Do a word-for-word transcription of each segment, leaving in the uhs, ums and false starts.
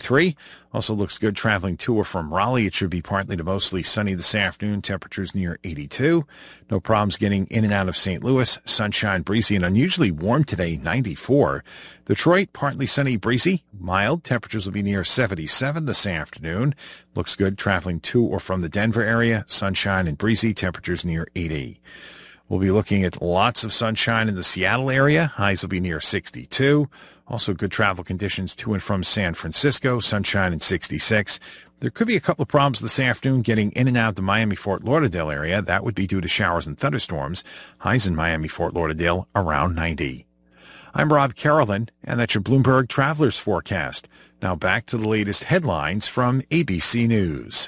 eighty-three. Also looks good traveling to or from Raleigh. It should be partly to mostly sunny this afternoon. Temperatures near eighty-two. No problems getting in and out of Saint Louis. Sunshine, breezy, and unusually warm today, ninety-four. Detroit, partly sunny, breezy, mild. Temperatures will be near seventy-seven this afternoon. Looks good traveling to or from the Denver area. Sunshine and breezy. Temperatures near eighty. We'll be looking at lots of sunshine in the Seattle area. Highs will be near sixty-two. Also good travel conditions to and from San Francisco. Sunshine and sixty-six. There could be a couple of problems this afternoon getting in and out of the Miami-Fort Lauderdale area. That would be due to showers and thunderstorms. Highs in Miami-Fort Lauderdale around ninety. I'm Rob Carolyn, and that's your Bloomberg Travelers Forecast. Now back to the latest headlines from A B C News.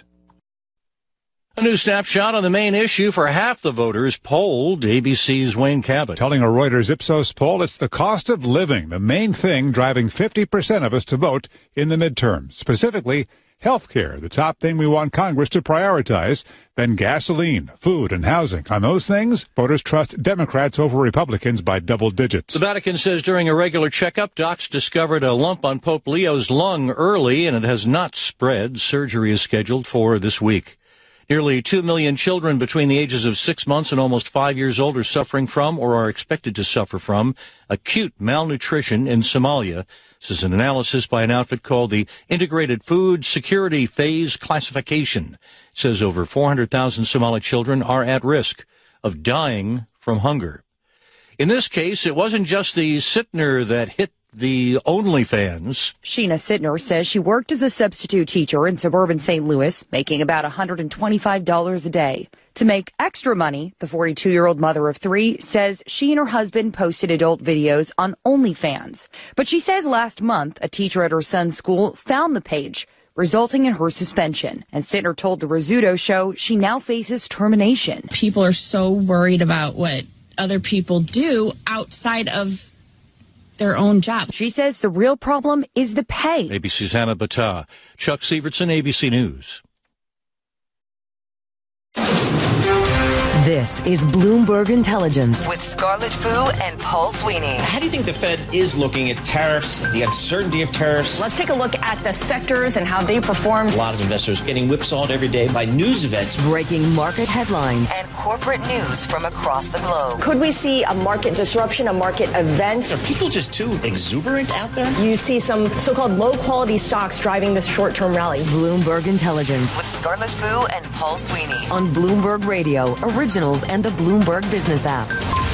A new snapshot on the main issue for half the voters polled. A B C's Wayne Cabot. Telling a Reuters Ipsos poll, it's the cost of living, the main thing driving fifty percent of us to vote in the midterms. Specifically, health care, the top thing we want Congress to prioritize. Then gasoline, food, and housing. On those things, voters trust Democrats over Republicans by double digits. The Vatican says during a regular checkup, docs discovered a lump on Pope Leo's lung early, and it has not spread. Surgery is scheduled for this week. Nearly two million children between the ages of six months and almost five years old are suffering from or are expected to suffer from acute malnutrition in Somalia. This is an analysis by an outfit called the Integrated Food Security Phase Classification. It says over four hundred thousand Somali children are at risk of dying from hunger. In this case, it wasn't just the Sittner that hit the OnlyFans. Sheena Sittner says she worked as a substitute teacher in suburban Saint Louis, making about one hundred twenty-five dollars a day. To make extra money, the forty-two-year-old mother of three says she and her husband posted adult videos on OnlyFans. But she says last month, a teacher at her son's school found the page, resulting in her suspension. And Sittner told the Rizzuto Show she now faces termination. People are so worried about what other people do outside of their own job. She says the real problem is the pay. A B C's Hannah Battah. Chuck Severson, A B C News. This is Bloomberg Intelligence with Scarlett Fu and Paul Sweeney. How do you think the Fed is looking at tariffs, the uncertainty of tariffs? Let's take a look at the sectors and how they performed. A lot of investors getting whipsawed every day by news events. Breaking market headlines and corporate news from across the globe. Could we see a market disruption, a market event? Are people just too exuberant out there? You see some so-called low-quality stocks driving this short-term rally. Bloomberg Intelligence with Scarlett Fu and Paul Sweeney on Bloomberg Radio, originals and the Bloomberg Business app.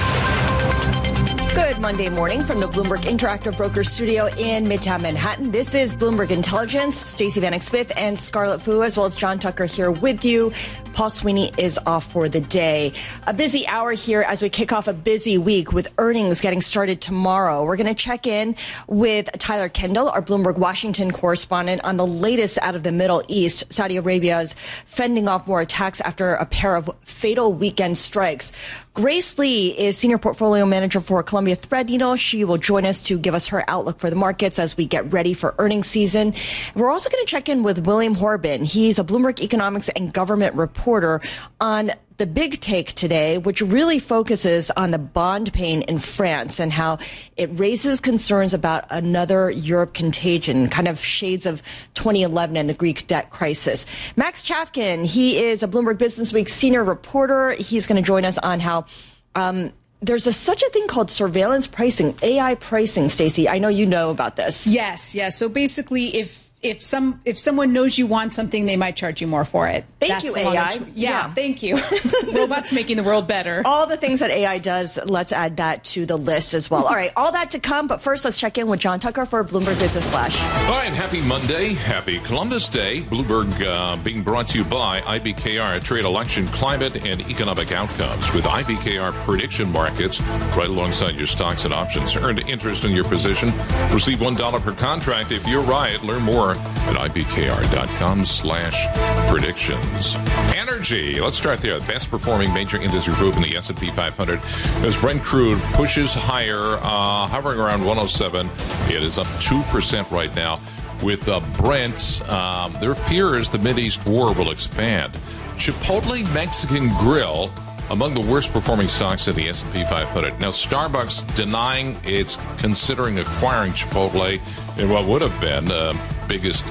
Good Monday morning from the Bloomberg Interactive Brokers studio in Midtown Manhattan. This is Bloomberg Intelligence. Stacey Vanek Smith and Scarlett Fu, as well as John Tucker, here with you. Paul Sweeney is off for the day. A busy hour here as we kick off a busy week with earnings getting started tomorrow. We're going to check in with Tyler Kendall, our Bloomberg Washington correspondent, on the latest out of the Middle East. Saudi Arabia is fending off more attacks after a pair of fatal weekend strikes. Grace Lee is senior portfolio manager for Columbia Threadneedle. She will join us to give us her outlook for the markets as we get ready for earnings season. We're also going to check in with William Horbin. He's a Bloomberg Economics and Government reporter on the big take today, which really focuses on the bond pain in France and how it raises concerns about another Europe contagion, kind of shades of twenty eleven and the Greek debt crisis. Max Chafkin, he is a Bloomberg Businessweek senior reporter. He's going to join us on how um, there's a, such a thing called surveillance pricing, A I pricing. Stacey, I know you know about this. Yes, yes. So basically, if If some if someone knows you want something, they might charge you more for it. Thank That's you, the A I. yeah, Yeah. thank you. Robots making the world better. All the things that A I does, let's add that to the list as well. All right, all that to come. But first, let's check in with John Tucker for Bloomberg Business Flash. All right, happy Monday. Happy Columbus Day. Bloomberg uh, being brought to you by I B K R, Trade Election Climate and Economic Outcomes. With I B K R prediction markets right alongside your stocks and options. Earned interest in your position. Receive one dollar per contract if you're right. Learn more at I B K R dot com slash predictions. Energy. Let's start there. The best performing major industry group in the S and P five hundred. As Brent crude pushes higher, uh, hovering around one oh seven. It is up two percent right now. With uh, Brent, um, there are fears the Mideast war will expand. Chipotle Mexican Grill, among the worst performing stocks in the S and P five hundred. Now, Starbucks denying it's considering acquiring Chipotle in what would have been the uh, biggest